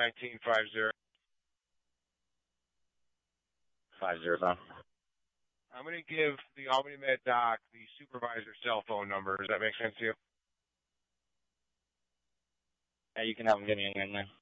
1950. 50. I'm going to give the Albany Med Doc the supervisor's cell phone number. Does that make sense to you? Yeah, you can have him give me a name then.